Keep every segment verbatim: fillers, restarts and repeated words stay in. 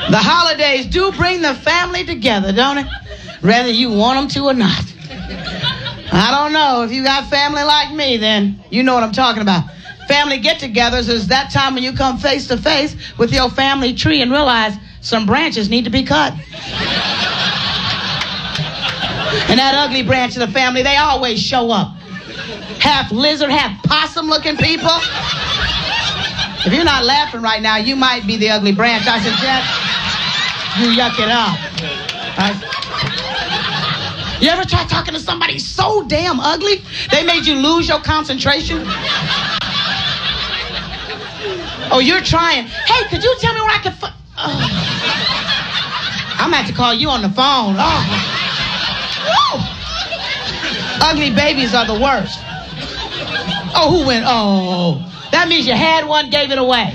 The holidays do bring the family together, don't it? Whether you want them to or not. I don't know. If you got family like me, then you know what I'm talking about. Family get-togethers is that time when you come face to face with your family tree and realize some branches need to be cut. And that ugly branch of the family, they always show up. Half lizard, half possum-looking people. If you're not laughing right now, you might be the ugly branch. I suggest you yuck it up. Right? You ever try talking to somebody so damn ugly, they made you lose your concentration? Oh, you're trying. Hey, could you tell me where I can... Fu- oh. I'm going to have to call you on the phone. Oh. Woo. Ugly babies are the worst. Oh, who went? Oh, that means you had one, gave it away.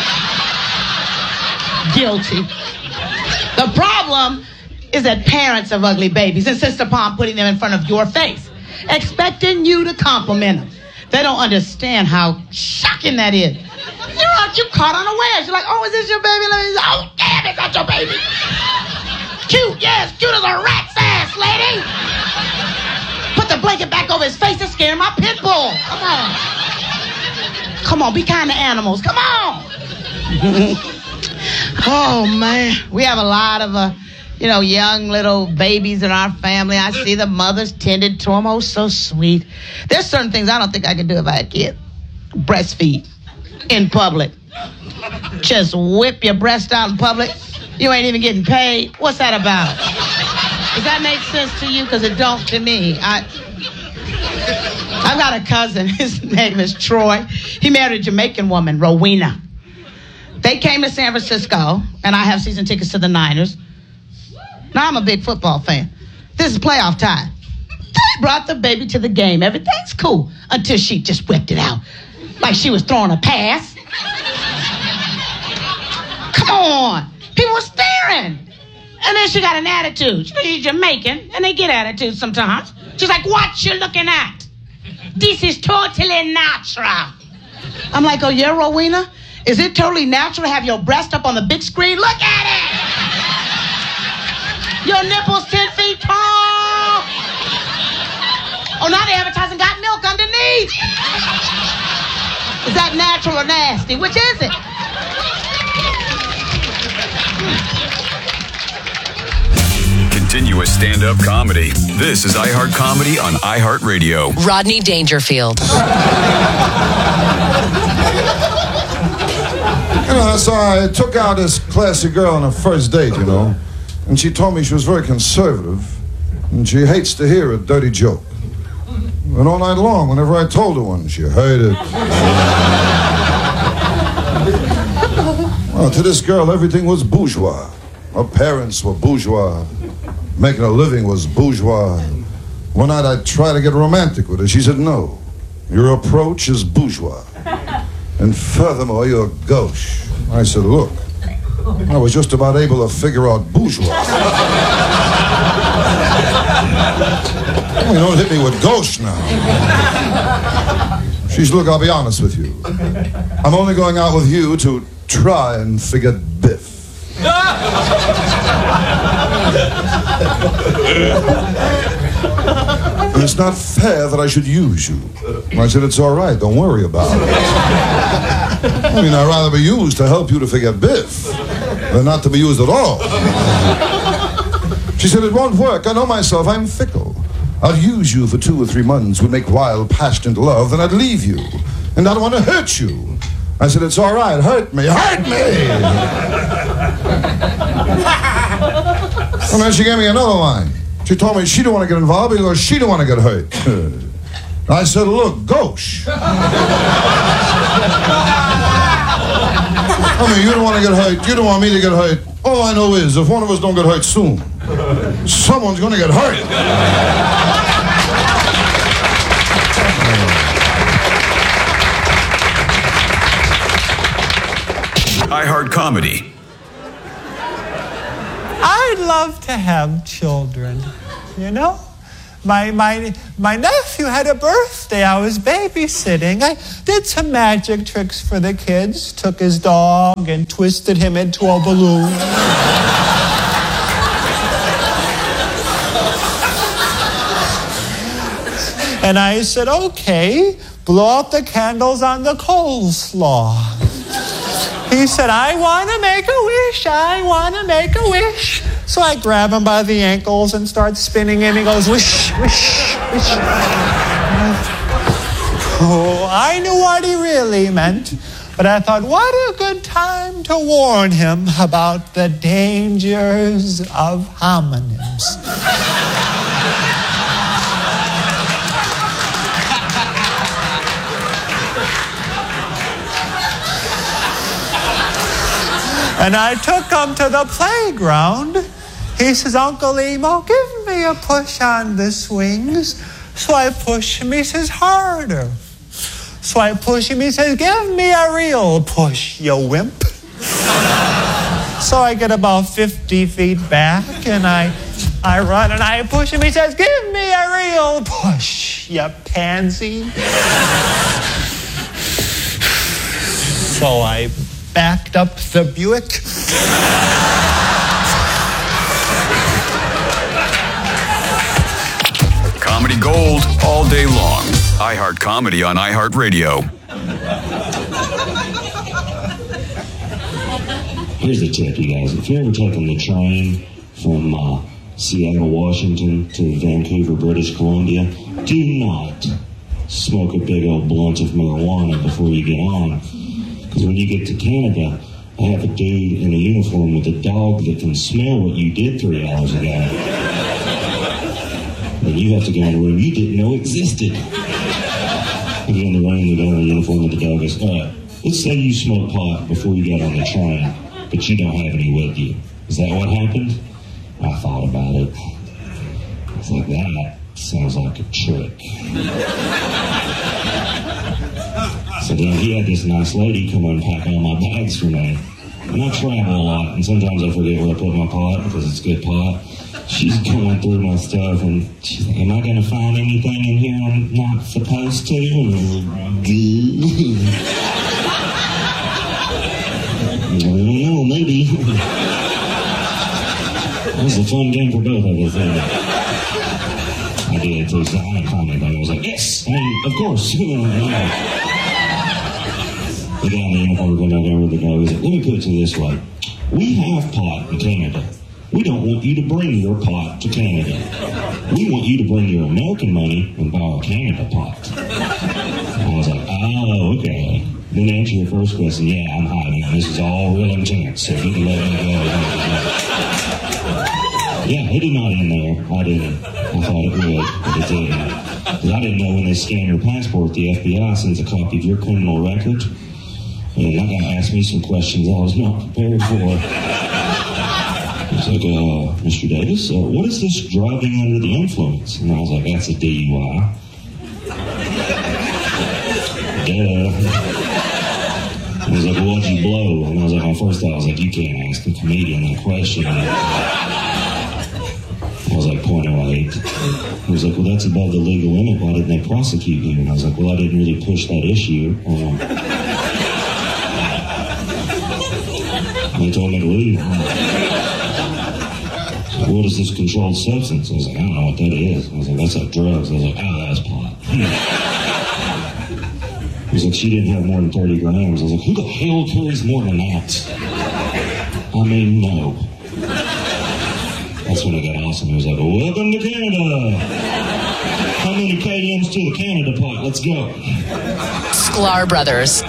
Guilty. The problem is that parents of ugly babies insist upon putting them in front of your face, expecting you to compliment them. They don't understand how shocking that is. You're out, you caught unawares. You're like, oh, is this your baby? Oh, damn, it's not your baby. Cute, yes, cute as a rat's ass, lady. Put the blanket back over his face and scare my pit bull. Come on. Come on, be kind to animals. Come on. Oh, man. We have a lot of, uh, you know, young little babies in our family. I see the mothers tended to them. Oh, so sweet. There's certain things I don't think I could do if I had kids. Breastfeed in public. Just whip your breast out in public. You ain't even getting paid. What's that about? Does that make sense to you? Because it don't to me. I, I've got a cousin. His name is Troy. He married a Jamaican woman, Rowena. They came to San Francisco, and I have season tickets to the Niners. Now, I'm a big football fan. This is playoff time. They brought the baby to the game. Everything's cool until she just whipped it out. Like she was throwing a pass. Come on. People were staring. And then she got an attitude. She's Jamaican, and they get attitudes sometimes. She's like, what you looking at? This is totally natural. I'm like, oh, yeah, Rowena? Is it totally natural to have your breast up on the big screen? Look at it! Your nipples ten feet tall. Oh, now the advertising got milk underneath. Is that natural or nasty? Which is it? Continuous stand-up comedy. This is iHeart Comedy on iHeartRadio. Rodney Dangerfield. You know, so I took out this classy girl on her first date, you know, and she told me she was very conservative, and she hates to hear a dirty joke. And all night long, whenever I told her one, she heard it. Well, to this girl, everything was bourgeois. Her parents were bourgeois. Making a living was bourgeois. One night I tried to get romantic with her. She said, no, your approach is bourgeois. And furthermore, you're gauche. I said, look, I was just about able to figure out bourgeois. You don't hit me with gauche now. She said, look, I'll be honest with you. I'm only going out with you to try and figure Biff. And it's not fair that I should use you. I said, it's all right, don't worry about it. I mean, I'd rather be used to help you to figure Biff than not to be used at all. She said, it won't work. I know myself. I'm fickle. I'd use you for two or three months, would make wild, passionate love, then I'd leave you. And I don't want to hurt you. I said, it's all right. Hurt me. Hurt me! And then she gave me another line. She told me she didn't want to get involved because she didn't want to get hurt. I said, look, gauche. I mean, you don't want to get hurt. You don't want me to get hurt. All I know is if one of us don't get hurt soon, someone's going to get hurt. iHeart Comedy. I'd love to have children, you know? my my my nephew had a birthday. I was babysitting. I did some magic tricks for the kids. Took his dog and twisted him into a balloon. And I said, okay, blow up the candles on the coleslaw. He said, I want to make a wish. I want to make a wish. So I grab him by the ankles and start spinning him. He goes, wish, wish, wish. Oh, I knew what he really meant. But I thought, what a good time to warn him about the dangers of homonyms. And I took him to the playground. He says, Uncle Emo, give me a push on the swings. So I push him. He says, harder. So I push him. He says, give me a real push, you wimp. So I get about fifty feet back, and I, I run, and I push him. He says, give me a real push, you pansy. So I backed up the Buick. Comedy gold all day long. iHeart Comedy on iHeartRadio. Here's the tip, you guys. If you're ever taking the train from uh, Seattle, Washington to Vancouver, British Columbia, do not smoke a big old blunt of marijuana before you get on. Because when you get to Canada, I have a dude in a uniform with a dog that can smell what you did three hours ago. And you have to go in a room you didn't know existed. You get in the room, the guy in the uniform with the dog goes, all right, let's say you smoked pot before you got on the train, but you don't have any with you. Is that what happened? I thought about it. I was like, that sounds like a trick. So then he had this nice lady come unpack all my bags for me. And I travel a lot, and sometimes I forget where I put my pot because it's good pot. She's going through my stuff, and she's like, am I going to find anything in here I'm not supposed to? And I was like, good. I don't know, maybe. It was a fun game for both of us. I did, too, so I didn't find anything. I was like, yes, I mean, of course. The guy in the uniform went down there with the guy. He was like, let me put it to you this way. We have pot in Canada. We don't want you to bring your pot to Canada. We want you to bring your American money and buy our Canada pot. I was like, oh, okay. Then to answer your first question, yeah, I'm hiding. This is all real intense, so you can let me go. Yeah, it did not end there. I didn't. I thought it would, but it didn't. Because I didn't know when they scan your passport, the F B I sends a copy of your criminal record. And I got to ask me some questions I was not prepared for. It's like, uh, Mister Davis, uh, what is this driving under the influence? And I was like, that's a D U I. Duh. He was like, well, what'd you blow? And I was like, my first thought, I was like, you can't ask a comedian that question. I was like, point oh eight. He was like, well, that's above the legal limit. Why didn't they prosecute you? And I was like, well, I didn't really push that issue. Um, they told me to leave. What is this controlled substance? I was like, I don't know what that is. I was like, that's like drugs. I was like, oh, that's pot. He was like, she didn't have more than thirty grams. I was like, who the hell carries more than that? I mean, no. That's when it got awesome. He was like, welcome to Canada. How many K Ms to the Canada pot? Let's go. Sklar Brothers.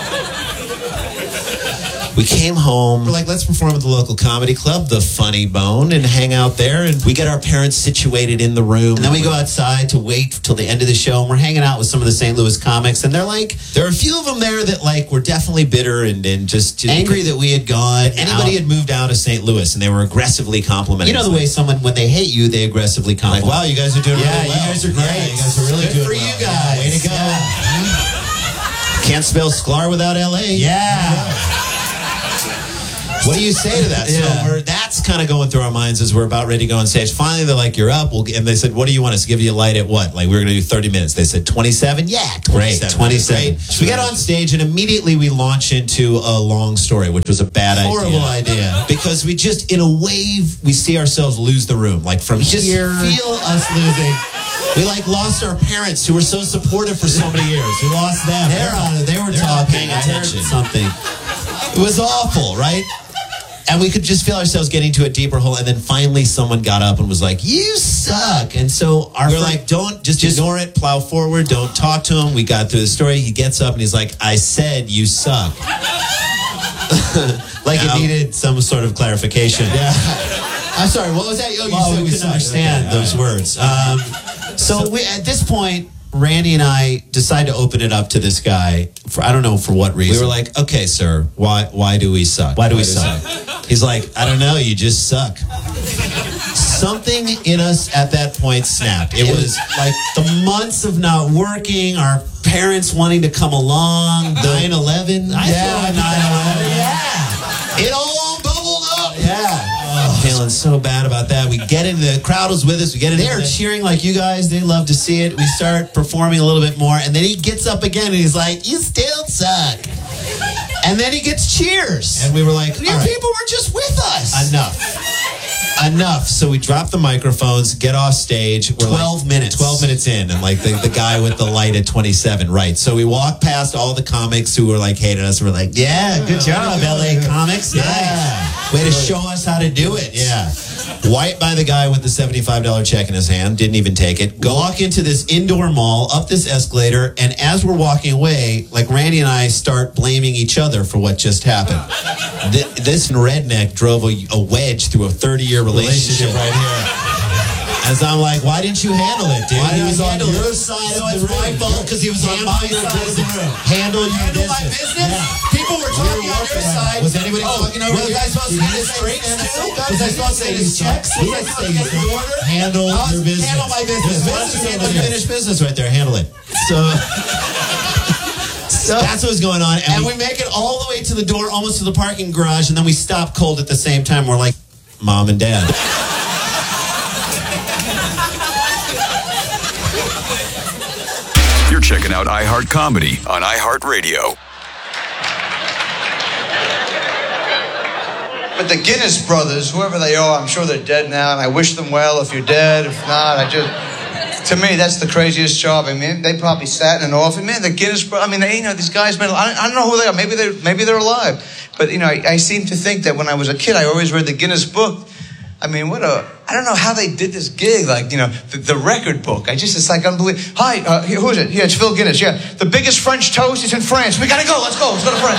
We came home, we're like, let's perform at the local comedy club, the Funny Bone, and hang out there. And we get our parents situated in the room. And then we go outside to wait till the end of the show. And we're hanging out with some of the Saint Louis comics. And they're like, there are a few of them there that like were definitely bitter and, and just, just angry that we had gone. Anybody out. had moved out of Saint Louis, and they were aggressively complimenting. You know the way someone, when they hate you, they aggressively compliment. Like, wow, you guys are doing yeah, really well. Yeah, you guys are great. Yeah, you guys are really good. Good for well. you guys. Yeah, way to go. Yeah. Can't spell Sklar without L A. Yeah. yeah. What do you say to that? Yeah. So we're, that's kind of going through our minds as we're about ready to go on stage. Finally, they're like, "You're up." We'll, and they said, "What do you want us to give you a light at what?" Like, we were going to do thirty minutes. They said, twenty-seven? Yeah, twenty-seven. Great, twenty-seven. Great. So we get on stage, and immediately we launch into a long story, which was a bad Horrible idea. idea. Because we just, in a wave, we see ourselves lose the room. Like, from Just here. feel us losing. We like lost our parents who were so supportive for so many years. We lost them. They're on it. They were They're not talking. paying I heard attention. something. It was awful, right? And we could just feel ourselves getting to a deeper hole. And then finally someone got up and was like, "You suck." And so our We're friend- like, don't, just, just ignore ignore it, plow forward, don't talk to him. We got through the story. He gets up and he's like, "I said you suck." Like Now- it needed some sort of clarification. Yeah. I'm sorry, what was that? Oh, you Well, said we we couldn't suck. understand Okay, those all right. words. Um, so we, at this point, Randy and I decide to open it up to this guy for I don't know for what reason. We were like, "Okay, sir, why why do we suck? Why do we suck?" He's like, "I don't know, you just suck." Something in us at that point snapped. It was like the months of not working, our parents wanting to come along, nine eleven. Yeah, nine eleven. Yeah. It all bubbled up. Yeah. I'm feeling so bad about that. We get into the crowd was with us. We get in. They're cheering like you guys. They love to see it. We start performing a little bit more, and then he gets up again and he's like, "You still suck." And then he gets cheers, and we were like, "Your All right. people were just with us." Enough. Enough. So we drop the microphones, get off stage. We're twelve like, minutes. twelve minutes in, and like the, the guy with the light at twenty-seven, right? So we walk past all the comics who were like hated us. We're like, "Yeah, good job, L A comics. Nice. Way to show us how to do it." Yeah. White by the guy with the seventy-five dollars check in his hand, didn't even take it. Go walk into this indoor mall, up this escalator, and as we're walking away, like Randy and I start blaming each other for what just happened. Th- this redneck drove a, a wedge through a thirty-year relationship, right here. As I'm like, "Why didn't you handle it, dude?" Why He did was I on handle your it? side So of it's the room. my fault 'cause he was on Handle my your side of the business. room. Handle your Handle business. my business? Yeah. People were talking on your side. Was anybody Oh, talking over was you? I supposed to You get get his straight drinks too? too? Was I supposed to say his checks? Was I supposed to get your order? Handle your business. Handle my business. Your business is unfinished business right there. Handle it. So... So that's what's going on. And, and we, we make it all the way to the door, almost to the parking garage, and then we stop cold at the same time. We're like, "Mom and Dad." You're checking out iHeart Comedy on iHeartRadio. But the Guinness brothers, whoever they are, I'm sure they're dead now, and I wish them well if you're dead. If not, I just... To me, that's the craziest job. I mean, they probably sat in an office. Man, the Guinness brothers, I mean, they, you know, these guys, man, I don't, I don't know who they are. Maybe they're, maybe they're alive. But, you know, I, I seem to think that when I was a kid, I always read the Guinness book. I mean, what a... I don't know how they did this gig, like, you know, the, the record book. I just, it's like unbelievable. Hi, uh, who is it? Yeah, it's Phil Guinness, yeah. The biggest French toast is in France. We gotta go, let's go, let's go to France.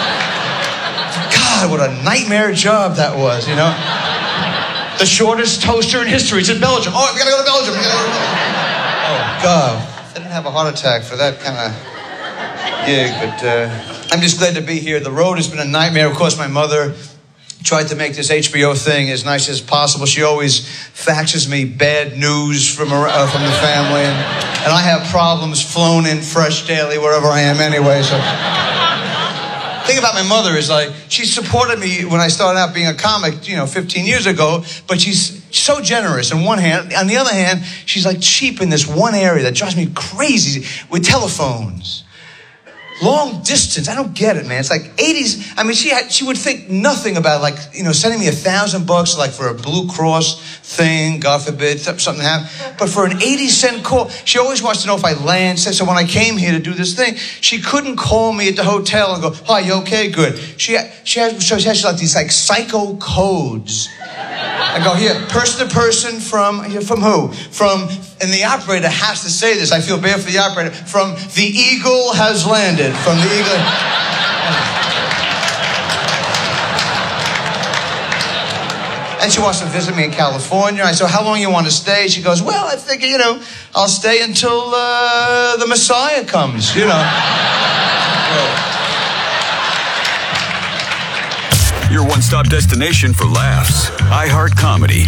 God, what a nightmare job that was, you know? The shortest toaster in history, it's in Belgium. Oh, we gotta go to Belgium, we gotta go to Belgium. Oh, God. I didn't have a heart attack for that kind of gig, but uh, I'm just glad to be here. The road has been a nightmare. Of course, my mother tried to make this H B O thing as nice as possible. She always faxes me bad news from uh, from the family, and, and I have problems flown in fresh daily wherever I am anyway. So, the thing about my mother is like she supported me when I started out being a comic, you know, fifteen years ago. But she's so generous on one hand. On the other hand, she's like cheap in this one area that drives me crazy with telephones. Long distance, I don't get it, man. It's like eighties. I mean, she had, she would think nothing about, like, you know, sending me a thousand bucks, like for a Blue Cross thing, God forbid, something happened. But for an eighty cent call, she always wants to know if I land. So when I came here to do this thing, she couldn't call me at the hotel and go, "Hi, you okay? Good." She she has so she has like these like psycho codes. I go, "Here, person to person from here, from who? From." And the operator has to say this. I feel bad for the operator. From the Eagle has landed. From the Eagle. And she wants to visit me in California. I said, "How long you want to stay?" She goes, "Well, I think, you know, I'll stay until uh, the Messiah comes, you know." Your one-stop destination for laughs. iHeart Comedy.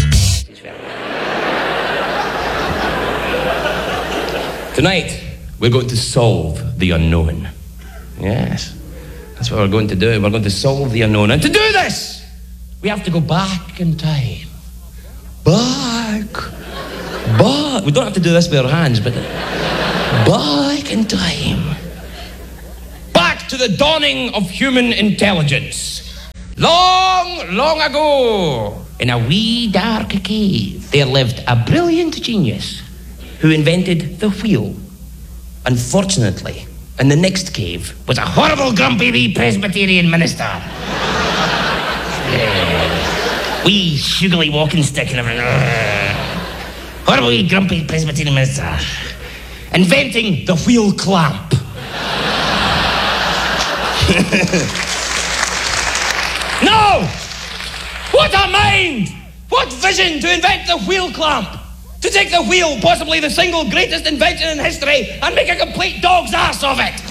Tonight, we're going to solve the unknown. Yes, that's what we're going to do. We're going to solve the unknown. And to do this, We have to go back in time. Back. Back. We don't have to do this with our hands, but back in time. Back to the dawning of human intelligence. Long, long ago, in a wee dark cave, there lived a brilliant genius who invented the wheel. Unfortunately, in the next cave was a horrible, grumpy wee Presbyterian minister. uh, wee sugary walking stick and everything. Uh, horrible, wee grumpy Presbyterian minister. Inventing the wheel clamp. No! What a mind! What vision to invent the wheel clamp! To take the wheel, possibly the single greatest invention in history, and make a complete dog's ass of it!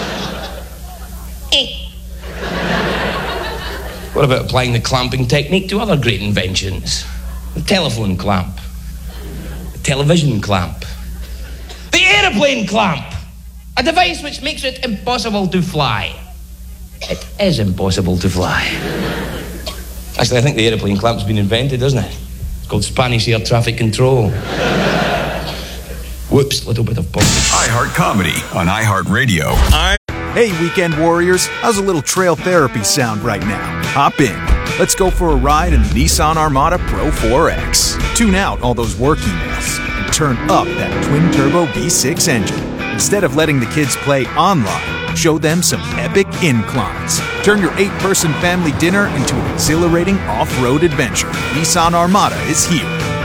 What about applying the clamping technique to other great inventions? The telephone clamp. The television clamp. The aeroplane clamp! A device which makes it impossible to fly. It is impossible to fly. Actually, I think the aeroplane clamp's been invented, doesn't it? It's called Spanish air traffic control. Whoops, little bit of pop. iHeart Comedy on iHeartRadio. Hey, weekend warriors, how's a little trail therapy sound right now? Hop in. Let's go for a ride in the Nissan Armada Pro four X. Tune out all those work emails and turn up that twin-turbo V six engine. Instead of letting the kids play online, show them some epic inclines. Turn your eight-person family dinner into an exhilarating off-road adventure. Nissan Armada is here.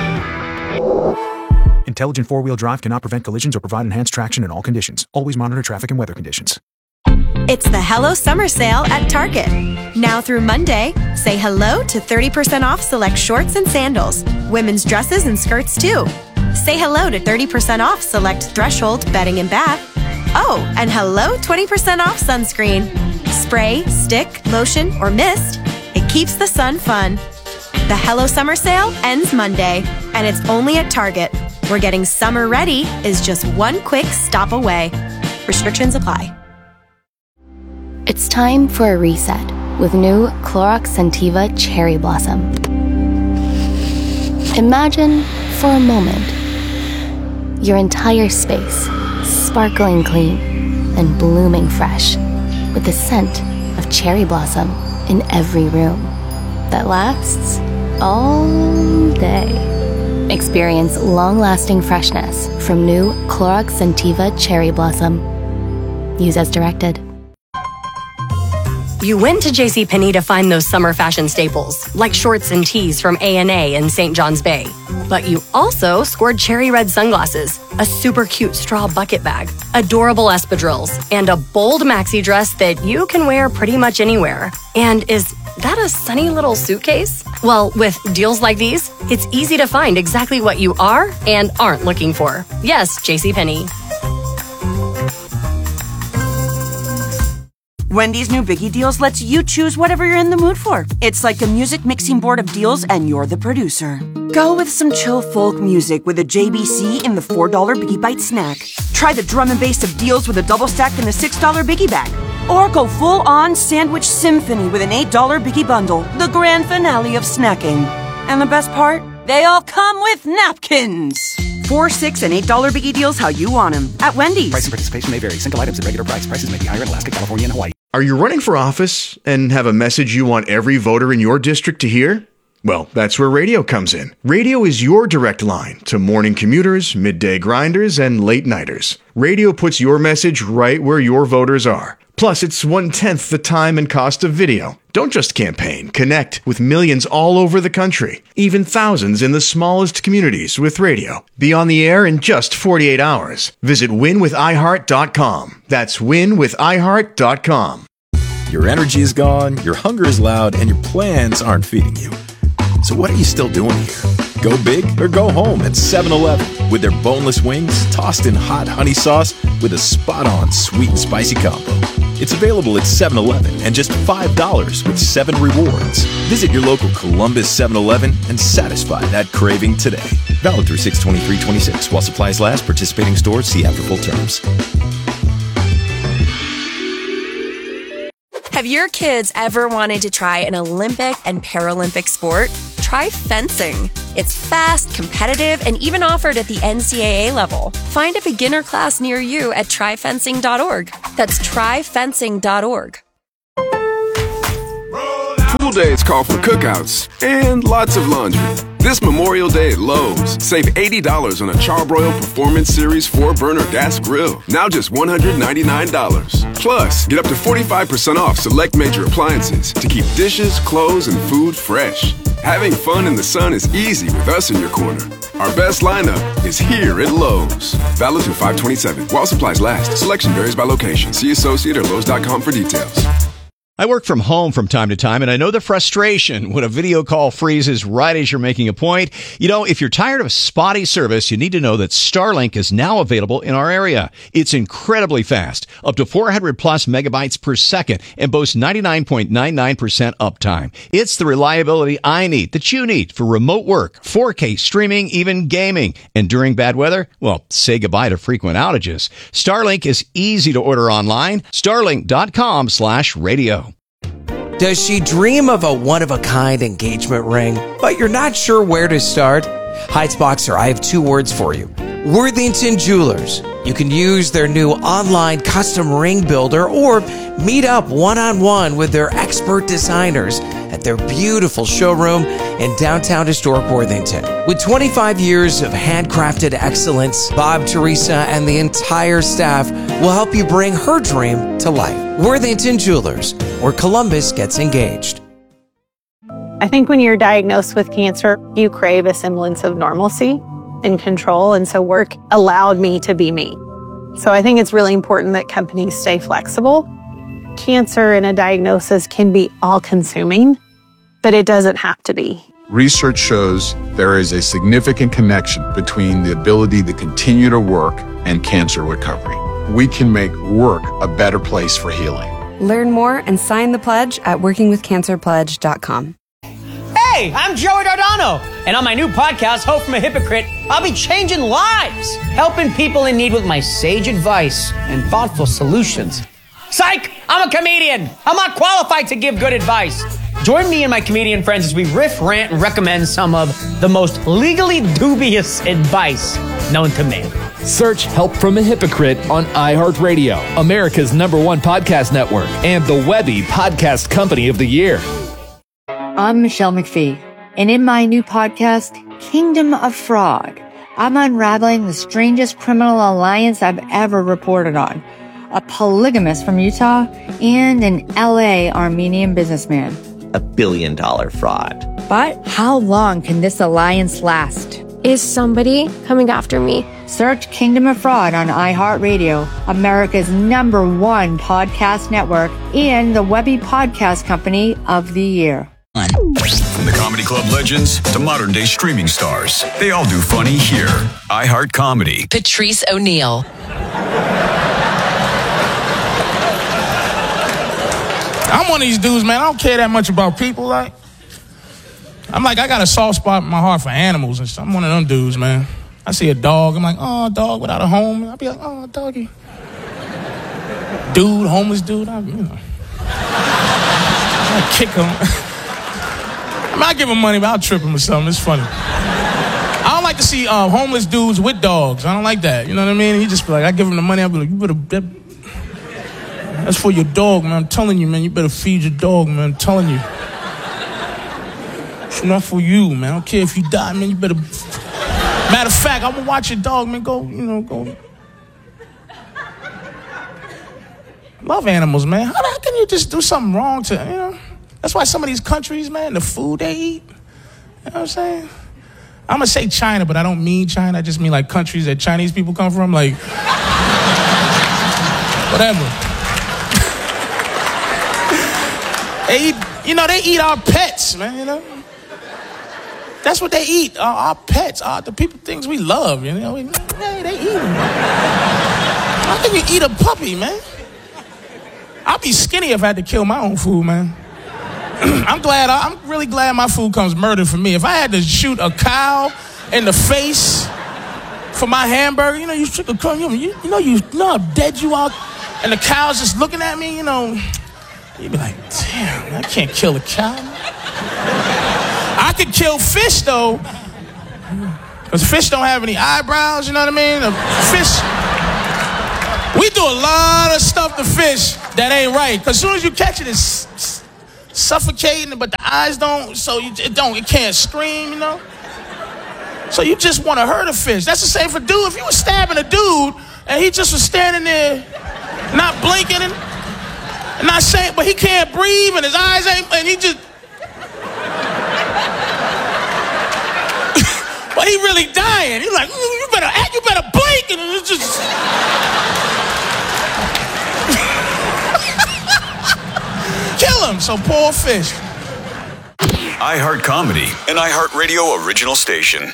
Intelligent four-wheel drive cannot prevent collisions or provide enhanced traction in all conditions. Always monitor traffic and weather conditions. It's the Hello Summer Sale at Target. Now through Monday, say hello to thirty percent off select shorts and sandals, women's dresses and skirts too. Say hello to thirty percent off select Threshold bedding and bath. Oh, and hello twenty percent off sunscreen. Spray, stick, lotion, or mist. It keeps the sun fun. The Hello Summer Sale ends Monday, and it's only at Target, where getting summer ready is just one quick stop away. Restrictions apply. It's time for a reset with new Clorox Scentiva Cherry Blossom. Imagine, for a moment, your entire space sparkling clean and blooming fresh with the scent of cherry blossom in every room that lasts all day. Experience long-lasting freshness from new Clorox Scentiva Cherry Blossom. Use as directed. You went to JCPenney to find those summer fashion staples, like shorts and tees from A and A in Saint John's Bay. But you also scored cherry red sunglasses, a super cute straw bucket bag, adorable espadrilles, and a bold maxi dress that you can wear pretty much anywhere. And is that a sunny little suitcase? Well, with deals like these, it's easy to find exactly what you are and aren't looking for. Yes, JCPenney. Wendy's new Biggie Deals lets you choose whatever you're in the mood for. It's like a music mixing board of deals, and you're the producer. Go with some chill folk music with a J B C in the four dollar Biggie Bite snack. Try the drum and bass of deals with a double stack in the six dollar Biggie Bag. Or go full-on sandwich symphony with an eight dollar Biggie Bundle, the grand finale of snacking. And the best part? They all come with napkins. Four, six, and eight dollar Biggie Deals how you want them at Wendy's. Price and participation may vary. Single items at regular price. Prices may be higher in Alaska, California, and Hawaii. Are you running for office and have a message you want every voter in your district to hear? Well, that's where radio comes in. Radio is your direct line to morning commuters, midday grinders, and late nighters. Radio puts your message right where your voters are. Plus, it's one-tenth the time and cost of video. Don't just campaign. Connect with millions all over the country, even thousands in the smallest communities with radio. Be on the air in just forty-eight hours. Visit win with i heart dot com. That's win with i heart dot com. Your energy is gone, your hunger is loud, and your plans aren't feeding you. So what are you still doing here? Go big or go home at seven eleven with their boneless wings tossed in hot honey sauce with a spot-on sweet and spicy combo. It's available at seven eleven and just five dollars with seven rewards. Visit your local Columbus seven eleven and satisfy that craving today. Valid through six twenty-three twenty-six while supplies last. Participating stores see after full terms. Have your kids ever wanted to try an Olympic and Paralympic sport? Try fencing. It's fast, competitive, and even offered at the N C double A level. Find a beginner class near you at try fencing dot org. That's try fencing dot org. Pool days call for cookouts and lots of laundry. This Memorial Day at Lowe's, save eighty dollars on a Charbroil Performance Series four burner gas grill. Now just one hundred ninety-nine dollars. Plus, get up to forty-five percent off select major appliances to keep dishes, clothes, and food fresh. Having fun in the sun is easy with us in your corner. Our best lineup is here at Lowe's. Valid through five twenty-seven. While supplies last. Selection varies by location. See associate or lowes dot com for details. I work from home from time to time, and I know the frustration when a video call freezes right as you're making a point. You know, if you're tired of spotty service, you need to know that Starlink is now available in our area. It's incredibly fast, up to four hundred plus megabytes per second, and boasts ninety-nine point nine nine percent uptime. It's the reliability I need, that you need, for remote work, four K streaming, even gaming. And during bad weather, well, say goodbye to frequent outages. Starlink is easy to order online. Starlink dot com slash radio. Does she dream of a one-of-a-kind engagement ring, but you're not sure where to start? Heights Boxer, I have two words for you. Worthington Jewelers. You can use their new online custom ring builder or meet up one-on-one with their expert designers at their beautiful showroom in downtown historic Worthington. With twenty-five years of handcrafted excellence, Bob, Teresa, and the entire staff will help you bring her dream to life. Worthington Jewelers, where Columbus gets engaged. I think when you're diagnosed with cancer, you crave a semblance of normalcy and control, and so work allowed me to be me. So I think it's really important that companies stay flexible. Cancer and a diagnosis can be all-consuming, but it doesn't have to be. Research shows there is a significant connection between the ability to continue to work and cancer recovery. We can make work a better place for healing. Learn more and sign the pledge at working with cancer pledge dot com. Hey, I'm Joey Dardano, and on my new podcast, Hope from a Hypocrite, I'll be changing lives, helping people in need with my sage advice and thoughtful solutions. Psych! I'm a comedian. I'm not qualified to give good advice. Join me and my comedian friends as we riff, rant, and recommend some of the most legally dubious advice known to man. Search Help from a Hypocrite on iHeartRadio, America's number one podcast network, and the Webby Podcast Company of the Year. I'm Michelle McPhee, and in my new podcast, Kingdom of Fraud, I'm unraveling the strangest criminal alliance I've ever reported on. A polygamist from Utah and an L A Armenian businessman. A billion dollar fraud. But how long can this alliance last? Is somebody coming after me? Search Kingdom of Fraud on iHeartRadio, America's number one podcast network, and the Webby Podcast Company of the Year. From the Comedy Club legends to modern day streaming stars, they all do funny here. iHeart Comedy. Patrice O'Neill. I'm one of these dudes, man. I don't care that much about people. Like, I'm like, I got a soft spot in my heart for animals and stuff. I'm one of them dudes, man. I see a dog. I'm like, oh, dog without a home. I'll be like, oh, doggy. Dude, homeless dude. I, you know, I kick him. I mean, I give him money, but I'll trip him or something. It's funny. I don't like to see uh, homeless dudes with dogs. I don't like that. You know what I mean? He just be like, I give him the money. I'll be like, you better. That, that's for your dog, man. I'm telling you, man. You better feed your dog, man. I'm telling you. It's not for you, man. I don't care if you die, man. You better. Matter of fact, I'm gonna watch your dog, man. Go, you know, go. Love animals, man. How, how can you just do something wrong to, you know? That's why some of these countries, man, the food they eat, you know what I'm saying? I'm gonna say China, but I don't mean China. I just mean like countries that Chinese people come from, like, whatever. They eat, you know, they eat our pets, man, you know? That's what they eat, our, our pets, our, the people, things we love, you know? We, hey, they eat them. How can you eat a puppy, man? I'd be skinny if I had to kill my own food, man. I'm glad, I'm really glad my food comes murdered for me. If I had to shoot a cow in the face for my hamburger, you know, you shoot a cow, you, you know, you know how dead you are, and the cow's just looking at me, you know, You'd be like, damn, I can't kill a cow. I could kill fish, though. Because fish don't have any eyebrows, you know what I mean? A fish, we do a lot of stuff to fish that ain't right. Because as soon as you catch it, it's s- suffocating, but the eyes don't, so you, it don't, it can't scream, you know? So you just want to hurt a fish. That's the same for dude. If you were stabbing a dude, and he just was standing there, not blinking, and not saying, but he can't breathe, and his eyes ain't, and he just, but he really dying. He's like, you better act, you better blink, and it's just. Kill him, so poor fish. iHeart Comedy, an iHeartRadio original station.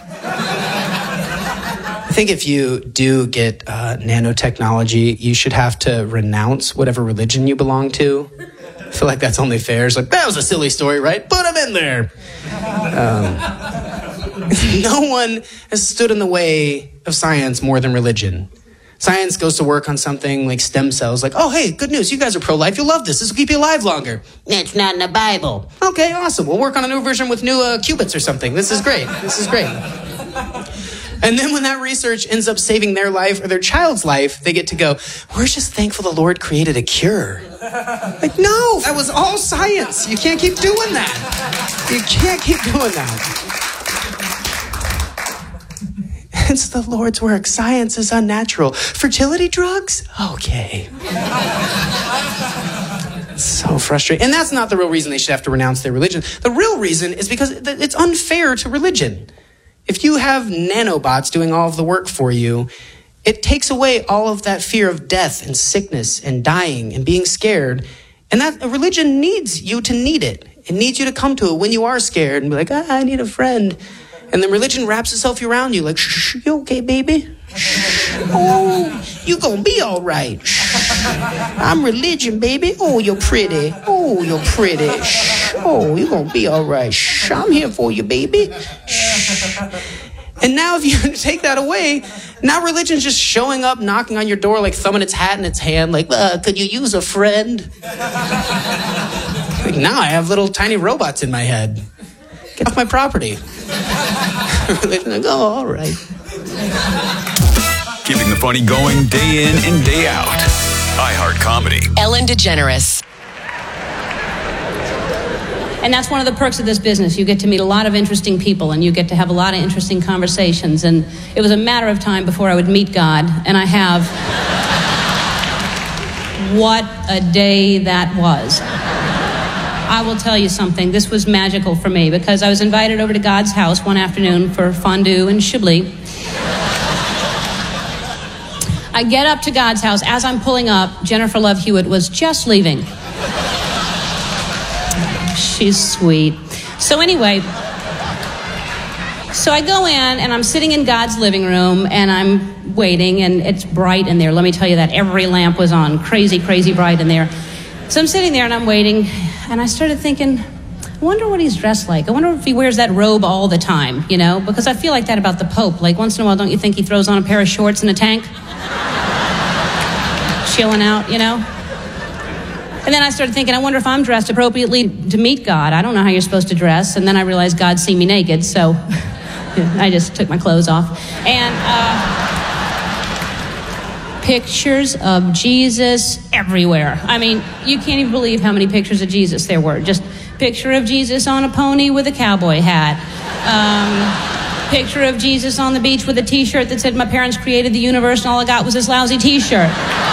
I think if you do get uh, nanotechnology, you should have to renounce whatever religion you belong to. I feel like that's only fair. It's like, that was a silly story, right? Put him in there. Um, no one has stood in the way of science more than religion. Science goes to work on something like stem cells, like, oh, hey, good news, you guys are pro-life, you'll love this, this will keep you alive longer. It's not in the Bible. Okay, awesome, we'll work on a new version with new uh, qubits or something. This is great, this is great. And then when that research ends up saving their life or their child's life, they get to go, we're just thankful the Lord created a cure. Like, no, that was all science. You can't keep doing that. You can't keep doing that. It's the Lord's work. Science is unnatural. Fertility drugs? Okay. So frustrating. And that's not the real reason they should have to renounce their religion. The real reason is because it's unfair to religion. If you have nanobots doing all of the work for you, it takes away all of that fear of death and sickness and dying and being scared. And that religion needs you to need it. It needs you to come to it when you are scared and be like, ah, I need a friend. And then religion wraps itself around you like, shh, you okay, baby? Shh. Oh, you gonna be all right. Shh. I'm religion, baby. Oh, you're pretty. Oh, you're pretty. Shh. Oh, you gonna be all right. Shh. I'm here for you, baby. Shh. And now if you take that away, now religion's just showing up, knocking on your door, like thumbing its hat in its hand, like, uh, could you use a friend? Like, now I have little tiny robots in my head. Get off my property. Like, oh, all right. Keeping the funny going day in and day out. iHeart Comedy. Ellen DeGeneres. And that's one of the perks of this business. You get to meet a lot of interesting people, and you get to have a lot of interesting conversations. And it was a matter of time before I would meet God, and I have. What a day that was. I will tell you something. This was magical for me because I was invited over to God's house one afternoon for fondue and Chablis. I get up to God's house. As I'm pulling up, Jennifer Love Hewitt was just leaving. She's sweet. So anyway, so I go in and I'm sitting in God's living room and I'm waiting and it's bright in there. Let me tell you that. Every lamp was on. Crazy, crazy bright in there. So I'm sitting there and I'm waiting and I started thinking, I wonder what he's dressed like. I wonder if he wears that robe all the time, you know, because I feel like that about the Pope. Like once in a while, don't you think he throws on a pair of shorts and a tank? Chilling out, you know? And then I started thinking, I wonder if I'm dressed appropriately to meet God. I don't know how you're supposed to dress. And then I realized God'd see me naked, so I just took my clothes off. And uh, pictures of Jesus everywhere. I mean, you can't even believe how many pictures of Jesus there were. Just picture of Jesus on a pony with a cowboy hat. Um, picture of Jesus on the beach with a T-shirt that said, my parents created the universe and all I got was this lousy T-shirt.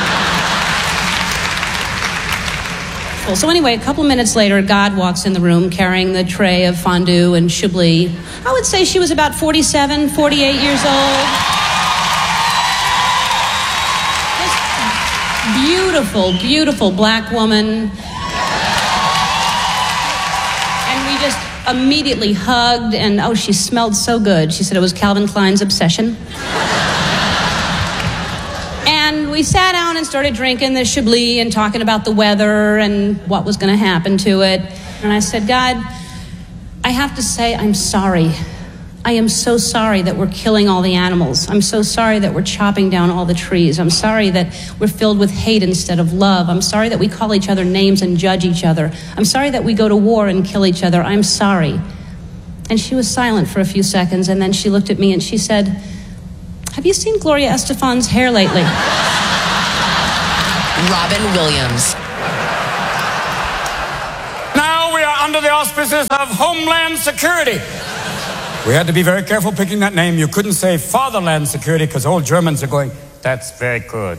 So anyway, a couple of minutes later, God walks in the room carrying the tray of fondue and Chablis. I would say she was about forty-seven, forty-eight years old. This beautiful, beautiful black woman. And we just immediately hugged, and oh, she smelled so good. She said it was Calvin Klein's obsession. And we sat down and started drinking the Chablis and talking about the weather and what was going to happen to it. And I said, God, I have to say I'm sorry. I am so sorry that we're killing all the animals. I'm so sorry that we're chopping down all the trees. I'm sorry that we're filled with hate instead of love. I'm sorry that we call each other names and judge each other. I'm sorry that we go to war and kill each other. I'm sorry. And she was silent for a few seconds, and then she looked at me and she said, have you seen Gloria Estefan's hair lately? Robin Williams. Now we are under the auspices of Homeland Security. We had to be very careful picking that name. You couldn't say Fatherland Security because old Germans are going, that's very good.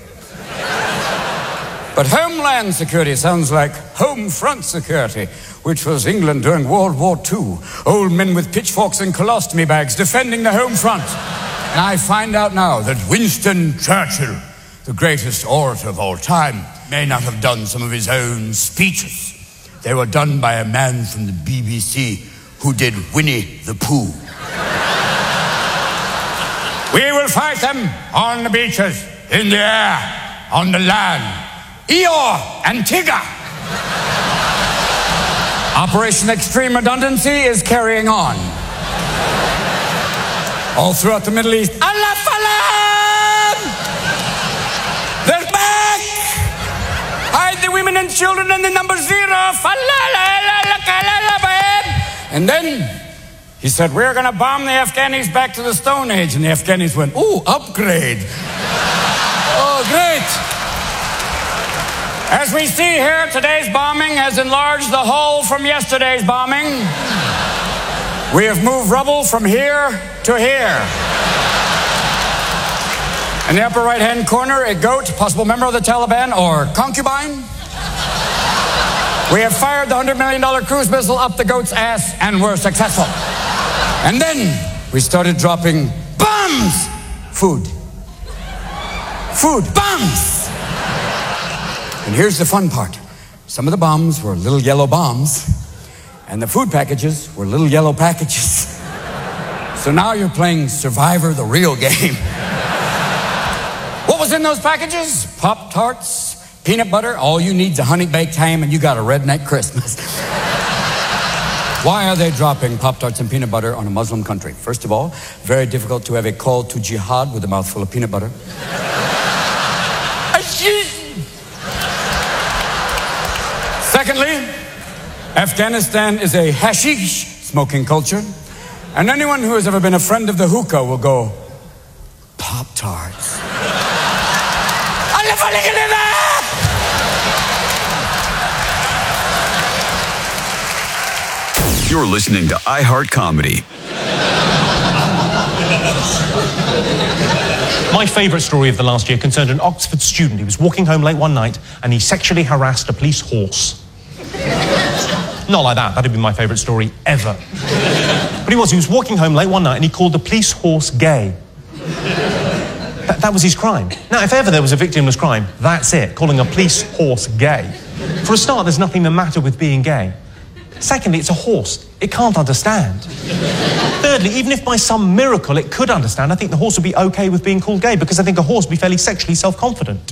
But Homeland Security sounds like Home Front Security, which was England during World War Two. Old men with pitchforks and colostomy bags defending the home front. And I find out now that Winston Churchill, the greatest orator of all time, may not have done some of his own speeches. They were done by a man from the B B C who did Winnie the Pooh. We will fight them on the beaches, in the air, on the land. Eeyore and Tigger. Operation Extreme Redundancy is carrying on. All throughout the Middle East. Allah Falam! They're back! Hide the women and children in the number zero. And then he said, we're going to bomb the Afghanis back to the Stone Age. And the Afghanis went, ooh, upgrade. Oh, great. As we see here, today's bombing has enlarged the hole from yesterday's bombing. We have moved rubble from here to here. In the upper right-hand corner, a goat, possible member of the Taliban or concubine. We have fired the one hundred million dollar cruise missile up the goat's ass, and we're successful. And then we started dropping bombs. Food. Food. Bombs. And here's the fun part. Some of the bombs were little yellow bombs, and the food packages were little yellow packages. So now you're playing Survivor, the real game. What was in those packages? Pop-Tarts, peanut butter. All you need is a honey-baked ham, and you got a redneck Christmas. Why are they dropping Pop-Tarts and peanut butter on a Muslim country? First of all, very difficult to have a call to jihad with a mouthful of peanut butter. Secondly, Afghanistan is a hashish smoking culture, and anyone who has ever been a friend of the hookah will go, Pop-Tarts. You're listening to iHeart Comedy. My favourite story of the last year concerned an Oxford student. He was walking home late one night and he sexually harassed a police horse. Not like that. That'd be my favourite story ever. But he was. He was walking home late one night and he called the police horse gay. That, that was his crime. Now, if ever there was a victimless crime, that's it. Calling a police horse gay. For a start, there's nothing the matter with being gay. Secondly, it's a horse. It can't understand. Thirdly, even if by some miracle it could understand, I think the horse would be okay with being called gay because I think a horse would be fairly sexually self-confident.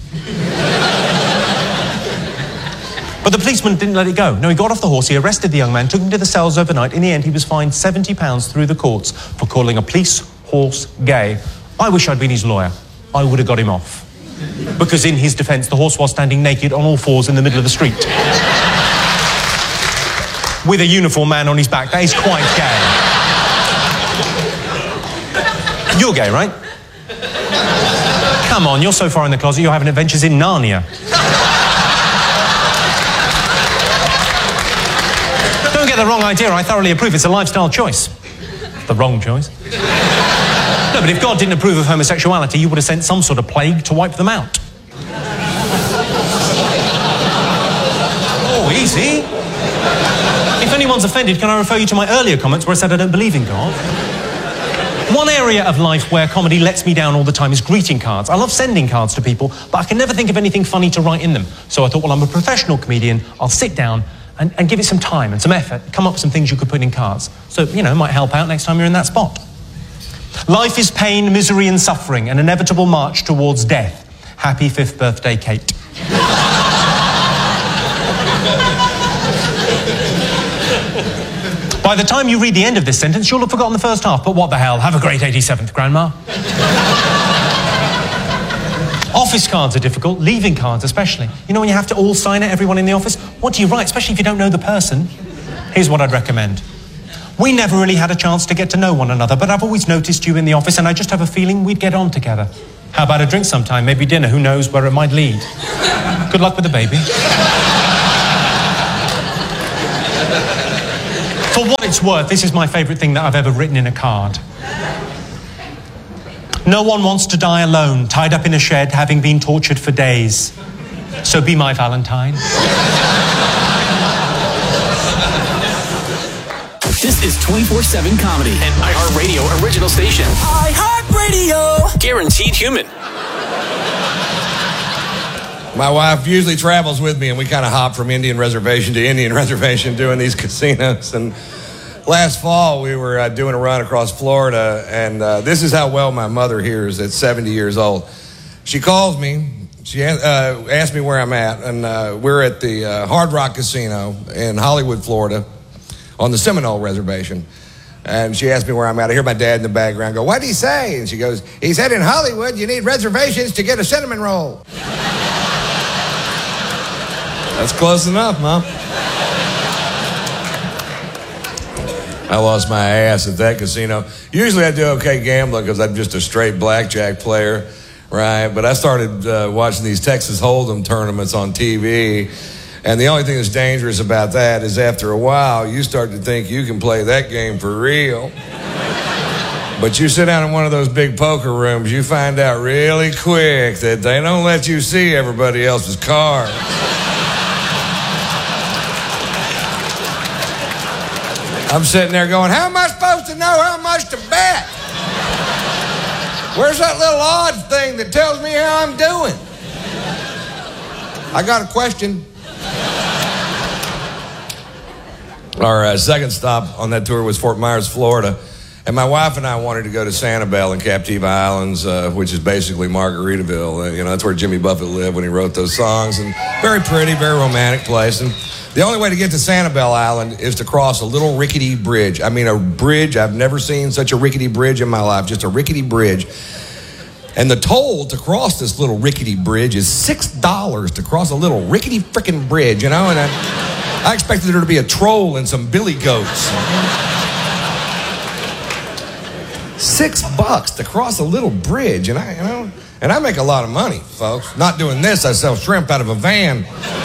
But the policeman didn't let it go. No, he got off the horse, he arrested the young man, took him to the cells overnight. In the end, he was fined seventy pounds through the courts for calling a police horse gay. I wish I'd been his lawyer. I would have got him off. Because in his defence, the horse was standing naked on all fours in the middle of the street. With a uniform man on his back. That is quite gay. You're gay, right? Come on, you're so far in the closet, you're having adventures in Narnia. Don't get the wrong idea, I thoroughly approve. It's a lifestyle choice. The wrong choice. No, but if God didn't approve of homosexuality, you would have sent some sort of plague to wipe them out. Oh, easy. If anyone's offended, can I refer you to my earlier comments where I said I don't believe in God? One area of life where comedy lets me down all the time is greeting cards. I love sending cards to people, but I can never think of anything funny to write in them. So I thought, well, I'm a professional comedian, I'll sit down and, and give it some time and some effort, come up with some things you could put in cards. So, you know, it might help out next time you're in that spot. Life is pain, misery and suffering, an inevitable march towards death. Happy fifth birthday, Kate. By the time you read the end of this sentence, you'll have forgotten the first half, but what the hell? Have a great eighty-seventh, Grandma. Office cards are difficult, leaving cards especially. You know when you have to all sign it, everyone in the office? What do you write, especially if you don't know the person? Here's what I'd recommend. We never really had a chance to get to know one another, but I've always noticed you in the office, and I just have a feeling we'd get on together. How about a drink sometime? Maybe dinner, who knows where it might lead. Good luck with the baby. For what it's worth, this is my favourite thing that I've ever written in a card. No one wants to die alone, tied up in a shed, having been tortured for days. So be my Valentine. This is twenty-four seven Comedy, an iHeartRadio original station. iHeartRadio! Guaranteed human. My wife usually travels with me, and we kind of hop from Indian reservation to Indian reservation doing these casinos. And last fall, we were uh, doing a run across Florida, and uh, this is how well my mother hears at seventy years old. She calls me. She uh, asked me where I'm at, and uh, we're at the uh, Hard Rock Casino in Hollywood, Florida, on the Seminole Reservation. And she asked me where I'm at. I hear my dad in the background go, "What'd he say?" And she goes, "He said in Hollywood you need reservations to get a cinnamon roll." That's close enough, Mom. I lost my ass at that casino. Usually I do okay gambling because I'm just a straight blackjack player, right? But I started uh, watching these Texas Hold'em tournaments on T V. And the only thing that's dangerous about that is after a while, you start to think you can play that game for real. But you sit down in one of those big poker rooms, you find out really quick that they don't let you see everybody else's cards. I'm sitting there going, how am I supposed to know how much to bet? Where's that little odds thing that tells me how I'm doing? I got a question. Our uh, second stop on that tour was Fort Myers, Florida. And my wife and I wanted to go to Sanibel in Captiva Islands, uh, which is basically Margaritaville. Uh, you know, that's where Jimmy Buffett lived when he wrote those songs. And very pretty, very romantic place. And the only way to get to Sanibel Island is to cross a little rickety bridge. I mean, a bridge. I've never seen such a rickety bridge in my life. Just a rickety bridge. And the toll to cross this little rickety bridge is six dollars to cross a little rickety frickin' bridge, you know? And I, I expected there to be a troll and some billy goats. Six bucks to cross a little bridge, and I, you know, and I make a lot of money, folks. Not doing this, I sell shrimp out of a van.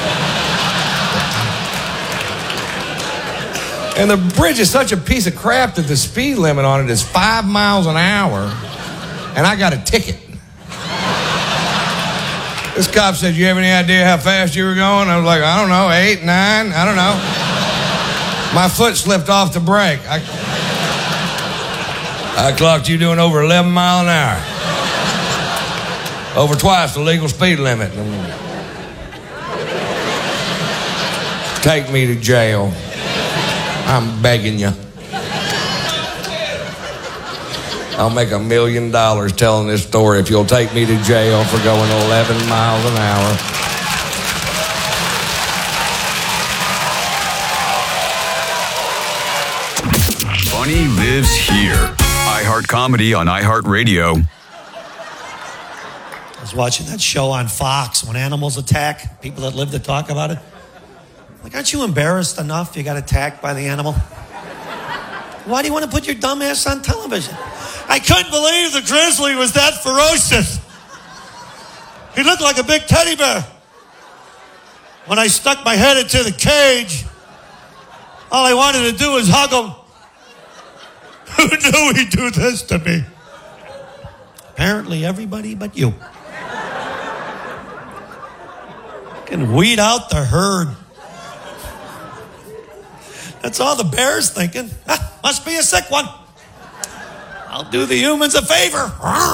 And the bridge is such a piece of crap that the speed limit on it is five miles an hour, and I got a ticket. This cop said, "You have any idea how fast you were going?" I was like, "I don't know, eight, nine, I don't know." My foot slipped off the brake. I, I clocked you doing over eleven miles an hour. Over twice the legal speed limit. Take me to jail. I'm begging you. I'll make a million dollars telling this story if you'll take me to jail for going eleven miles an hour. Funny lives here. iHeart Comedy on iHeartRadio. I was watching that show on Fox when animals attack, people that live to talk about it. Like, aren't you embarrassed enough you got attacked by the animal? Why do you want to put your dumb ass on television? I couldn't believe the grizzly was that ferocious. He looked like a big teddy bear. When I stuck my head into the cage, all I wanted to do was hug him. Who knew he'd do this to me? Apparently everybody but you. Can weed out the herd. That's all the bear's thinking. Ah, must be a sick one. I'll do the humans a favor.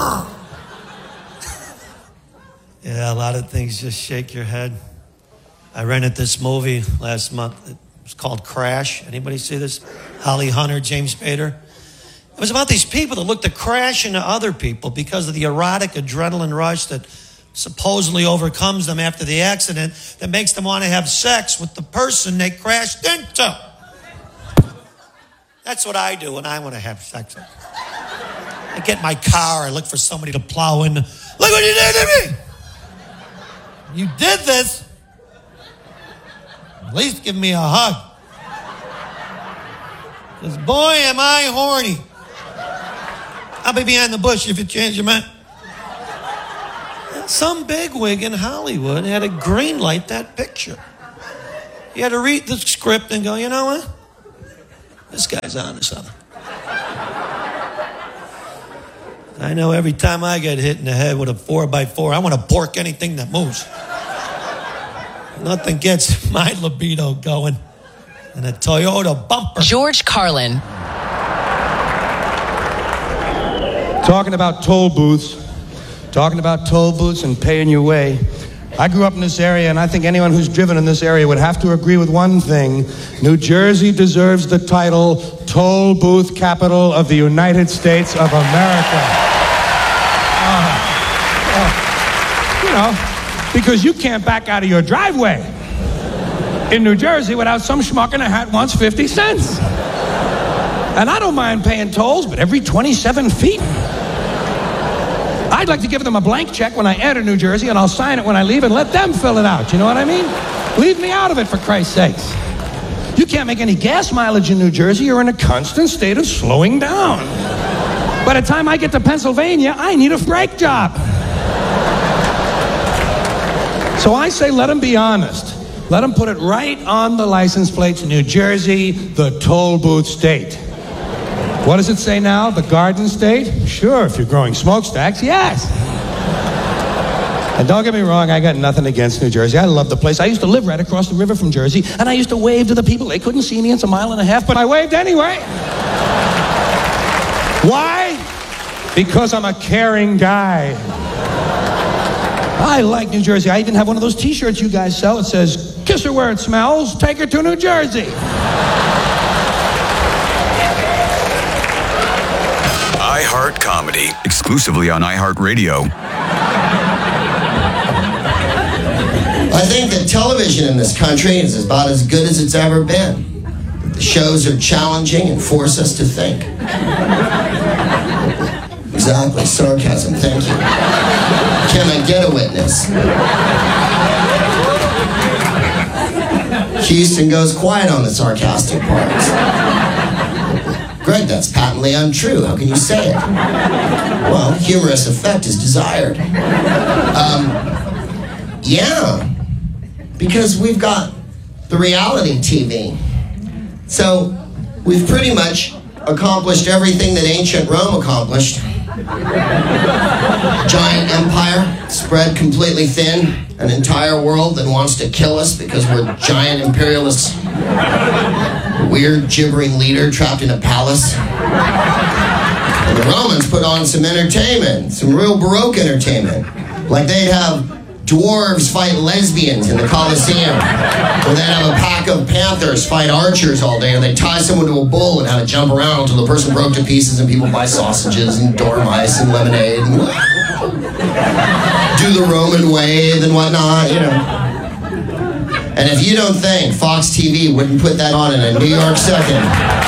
Yeah, a lot of things just shake your head. I rented this movie last month. It was called Crash. Anybody see this? Holly Hunter, James Spader. It was about these people that look to crash into other people because of the erotic adrenaline rush that supposedly overcomes them after the accident that makes them want to have sex with the person they crashed into. That's what I do when I want to have sex. I get in my car, I look for somebody to plow in. Look what you did to me! You did this. At least give me a hug. Because boy, am I horny. I'll be behind the bush if you change your mind. Some bigwig in Hollywood had to green light that picture. He had to read the script and go, you know what? This guy's on to something. I know every time I get hit in the head with a four by four, I want to pork anything that moves. Nothing gets my libido going. And a Toyota bumper. George Carlin. Talking about toll booths, talking about toll booths and paying your way. I grew up in this area, and I think anyone who's driven in this area would have to agree with one thing. New Jersey deserves the title Toll Booth Capital of the United States of America. Uh, uh, you know, because you can't back out of your driveway in New Jersey without some schmuck in a hat wants fifty cents. And I don't mind paying tolls, but every twenty-seven feet? I'd like to give them a blank check when I enter New Jersey, and I'll sign it when I leave and let them fill it out. You know what I mean? Leave me out of it, for Christ's sakes. You can't make any gas mileage in New Jersey. You're in a constant state of slowing down. By the time I get to Pennsylvania, I need a brake job. So I say let them be honest. Let them put it right on the license plates, New Jersey, the toll booth state. What does it say now? The Garden State? Sure, if you're growing smokestacks, yes. And don't get me wrong, I got nothing against New Jersey. I love the place. I used to live right across the river from Jersey, and I used to wave to the people. They couldn't see me, it's a mile and a half, but I waved anyway. Why? Because I'm a caring guy. I like New Jersey. I even have one of those t-shirts you guys sell. It says, kiss her where it smells, take her to New Jersey. iHeart Comedy, exclusively on iHeartRadio. I think that television in this country is about as good as it's ever been. The shows are challenging and force us to think. Exactly, sarcasm, thank you. Can I get a witness? Houston goes quiet on the sarcastic parts. Greg, that's patently untrue. How can you say it? Well, humorous effect is desired. Um, yeah, because we've got the reality T V. So we've pretty much accomplished everything that ancient Rome accomplished. Giant empire, spread completely thin. An entire world that wants to kill us because we're giant imperialists. Weird, gibbering leader trapped in a palace. And the Romans put on some entertainment, some real Baroque entertainment. Like they'd have dwarves fight lesbians in the Colosseum. Or they'd have a pack of panthers fight archers all day. Or they'd tie someone to a bull and have it jump around until the person broke to pieces and people buy sausages and dormice and lemonade. And do the Roman wave and whatnot, you know. And if you don't think Fox T V wouldn't put that on in a New York second.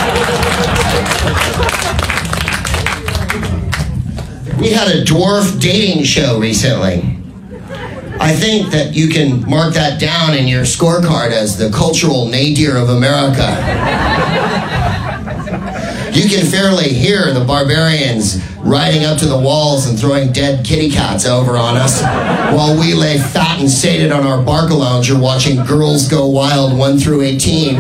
We had a dwarf dating show recently. I think that you can mark that down in your scorecard as the cultural nadir of America. You can fairly hear the barbarians riding up to the walls and throwing dead kitty cats over on us while we lay fat and sated on our Barcalounger watching Girls Go Wild one through eighteen.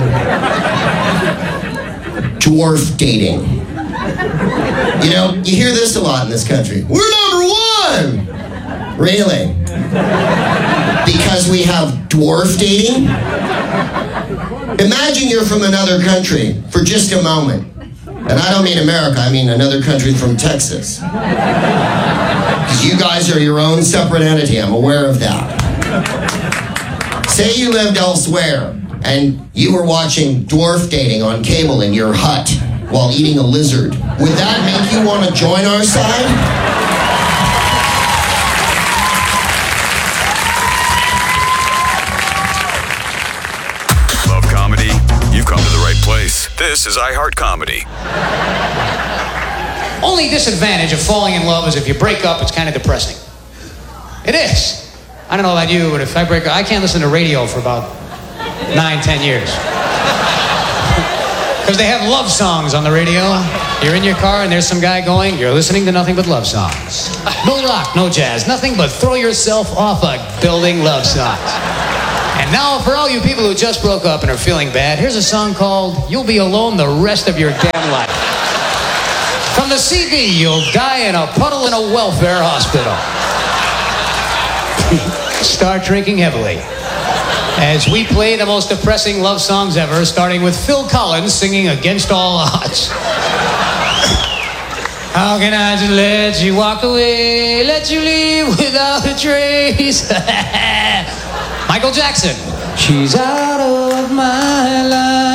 Dwarf dating. You know, you hear this a lot in this country. We're number one! Really? Because we have dwarf dating? Imagine you're from another country for just a moment. And I don't mean America, I mean another country from Texas. Because you guys are your own separate entity, I'm aware of that. Say you lived elsewhere, and you were watching dwarf dating on cable in your hut while eating a lizard. Would that make you want to join our side? Love comedy? You've come to the right place. This is iHeart Comedy. Only disadvantage of falling in love is if you break up, it's kind of depressing. It is. I don't know about you, but if I break up, I can't listen to radio for about nine, ten years. Because they have love songs on the radio. You're in your car and there's some guy going, you're listening to nothing but love songs. No rock, no jazz, nothing but throw yourself off a building love songs. And now for all you people who just broke up and are feeling bad, here's a song called You'll Be Alone the Rest of Your Damn Life. From the C D, You'll Die in a Puddle in a Welfare Hospital. Start drinking heavily. As we play the most depressing love songs ever, starting with Phil Collins singing Against All Odds. How can I just let you walk away, let you leave without a trace? Michael Jackson. She's out of my life.